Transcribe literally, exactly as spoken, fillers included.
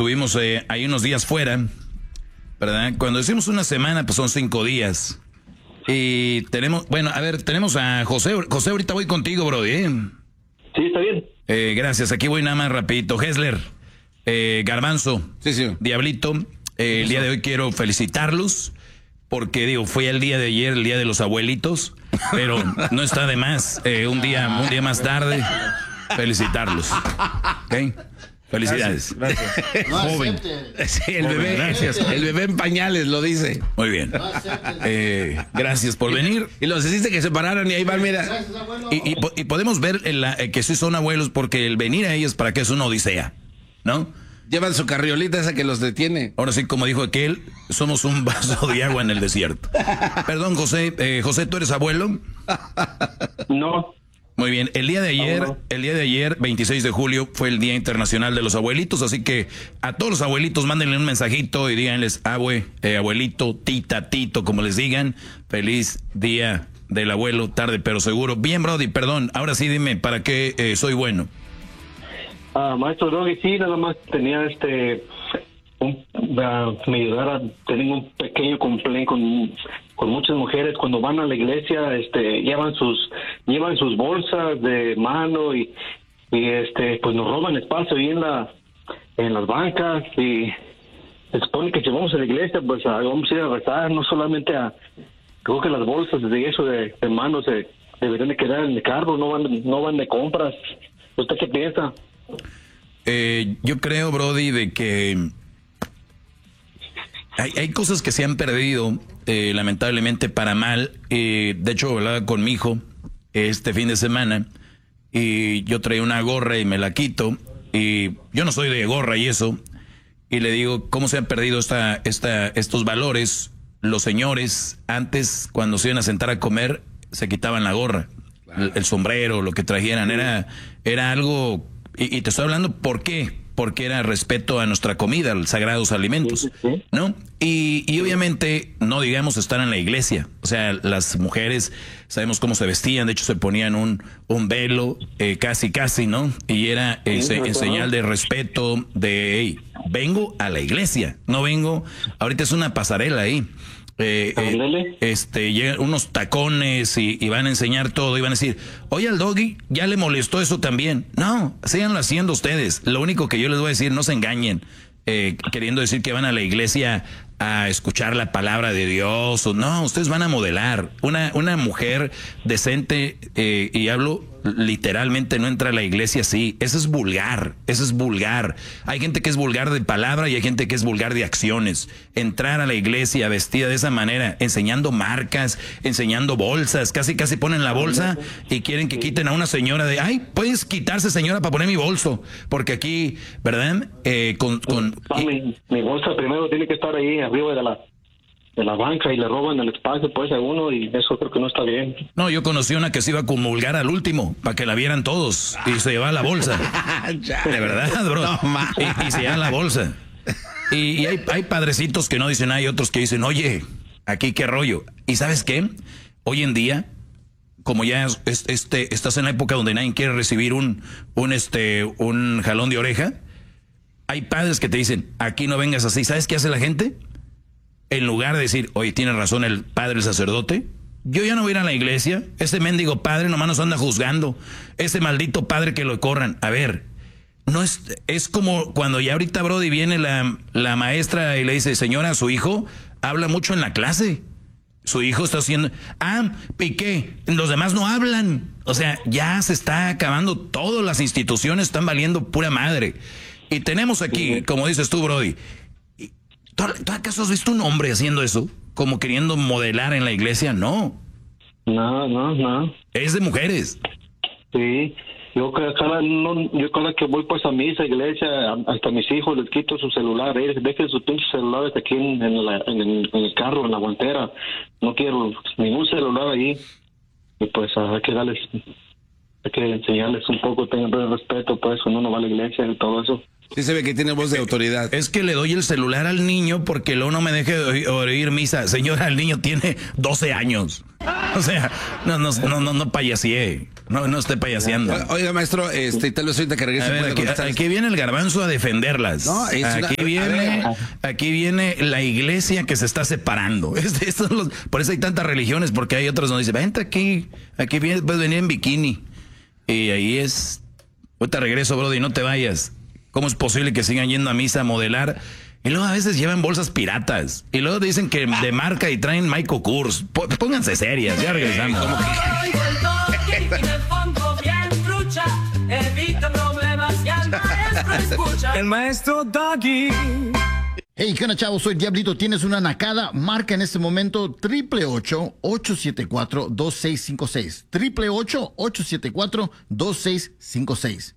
estuvimos eh, ahí unos días fuera, ¿verdad? Cuando decimos una semana, pues son cinco días. Y tenemos, bueno, a ver, tenemos a José. José, ahorita voy contigo, bro, ¿eh? Sí, está bien. Eh, gracias, aquí voy nada más rapidito. Hessler, eh, Garbanzo, sí, sí. Diablito, eh, el día de hoy quiero felicitarlos. Porque, digo, fue el día de ayer, el día de los abuelitos, pero no está de más, eh, un día un día más tarde, felicitarlos. ¿Okay? Felicidades. Gracias. gracias. No Joven. Sí, el Joven, bebé, gracias. El bebé en pañales lo dice. Muy bien. Eh, gracias por venir. Y los hiciste que se pararan y ahí van, mira. Gracias, abuelo. Y, y, y podemos ver en la, eh, que sí son abuelos porque el venir a ellos para que es una odisea, ¿no? Llevan su carriolita esa que los detiene. Ahora sí, como dijo aquel, somos un vaso de agua en el desierto. Perdón, José. Eh, José, ¿tú eres abuelo? No. Muy bien. El día de ayer, Abuelo. el día de ayer, veintiséis de julio, fue el Día Internacional de los Abuelitos. Así que a todos los abuelitos, mándenle un mensajito y díganles, abue, eh, abuelito, tita, tito, como les digan. Feliz Día del Abuelo, tarde pero seguro. Bien, Brody, perdón. Ahora sí, dime, ¿para qué eh, soy bueno? Ah, maestro Doggy, sí, nada más tenía este... Un, uh, me ayudara, tengo un pequeño complaint con, con muchas mujeres cuando van a la iglesia, este, llevan sus llevan sus bolsas de mano y, y este, pues nos roban espacio ahí en la en las bancas y se supone que si vamos a la iglesia, pues a, vamos a ir a rezar, no solamente a, creo que las bolsas de eso de, de mano se deberían de quedar en el carro, no van no van de compras. ¿Usted qué piensa? Eh, yo creo, Brody, de que hay, hay cosas que se han perdido, eh, lamentablemente para mal. Eh, de hecho, hablaba con mi hijo este fin de semana y yo traía una gorra y me la quito. Y yo no soy de gorra y eso. Y le digo, ¿cómo se han perdido esta, esta, estos valores? Los señores, antes, cuando se iban a sentar a comer, se quitaban la gorra, el, el sombrero, lo que trajeran. Era, era algo... Y, y te estoy hablando, ¿por qué? Porque era respeto a nuestra comida, a los sagrados alimentos, ¿no? Y, y obviamente, no digamos estar en la iglesia. O sea, las mujeres, sabemos cómo se vestían, de hecho se ponían un, un velo, eh, casi, casi, ¿no? Y era eh, se, en señal de respeto, de, hey, vengo a la iglesia, no vengo, ahorita es una pasarela ahí. Eh, eh, este llegan unos tacones y, y van a enseñar todo y van a decir, oye, al Doggy ya le molestó eso también. No, síganlo haciendo ustedes. Lo único que yo les voy a decir, no se engañen eh, queriendo decir que van a la iglesia a escuchar la palabra de Dios o no, ustedes van a modelar. Una, una mujer decente, eh, y hablo literalmente, no entra a la iglesia así. Eso es vulgar, eso es vulgar. Hay gente que es vulgar de palabra y hay gente que es vulgar de acciones. Entrar a la iglesia vestida de esa manera, enseñando marcas, enseñando bolsas, casi casi ponen la bolsa y quieren que quiten a una señora de, ay, puedes quitarse, señora, para poner mi bolso, porque aquí, ¿verdad? Eh, con, con no, y, mi, mi bolsa primero tiene que estar ahí arriba de la de la banca y le roban el espacio pues a uno y eso creo que no está bien. No, yo conocí una que se iba a comulgar al último para que la vieran todos y se llevaba la bolsa. De verdad, bro. No, y, y se lleva la bolsa. Y, y hay, hay padrecitos que no dicen, hay otros que dicen, oye, aquí qué rollo. ¿Y sabes qué? Hoy en día, como ya es, este, estás en la época donde nadie quiere recibir un, un, este, un jalón de oreja, hay padres que te dicen, aquí no vengas así. ¿Sabes qué hace la gente? En lugar de decir, oye, tiene razón el padre, el sacerdote, yo ya no voy a ir a la iglesia, ese mendigo padre nomás nos anda juzgando, ese maldito padre que lo corran. A ver, no es, es como cuando ya ahorita, Brody, viene la, la maestra y le dice, señora, su hijo habla mucho en la clase. Su hijo está haciendo, ah, ¿y qué? Los demás no hablan. O sea, ya se está acabando, todas las instituciones están valiendo pura madre. Y tenemos aquí, como dices tú, Brody, ¿tú, ¿tú acaso has visto un hombre haciendo eso? Como queriendo modelar en la iglesia, no. No, no, no. Es de mujeres. Sí, yo cada, no, yo cada que voy pues a misa, iglesia, hasta a mis hijos les quito su celular, eh, dejen sus pinches celulares aquí en, en, la, en, el, en el carro, en la guantera. No quiero ningún celular ahí. Y pues hay que darles, hay que enseñarles un poco, tengan respeto, pues cuando uno va a la iglesia y todo eso. Sí se ve que tiene voz de autoridad. Es que le doy el celular al niño porque luego no me deje oír misa. Señora, el niño tiene doce años. O sea, no, no, no, no, no payasee. No, no esté payaseando. O- Oiga, maestro, este, tal vez ahorita que A regrese ver, pueda aquí, contestar. aquí viene el garbanzo a defenderlas. No, es una- aquí a viene, ver. aquí viene la iglesia que se está separando. Este- estos son los- por eso hay tantas religiones, porque hay otras donde dice, vente aquí, aquí viene, puedes venir en bikini. Y ahí es, ahorita regreso, Brody, no te vayas. ¿Cómo es posible que sigan yendo a misa a modelar? Y luego a veces llevan bolsas piratas. Y luego dicen que de marca y traen Michael Kors. P- pónganse serias, ya regresamos. El maestro Doggy. Hey, ¿qué onda, chavos? Soy Diablito. ¿Tienes una nacada? Marca en este momento triple ocho, ocho siete cuatro, dos seis cinco seis. Triple ocho, ocho siete cuatro, dos seis cinco seis.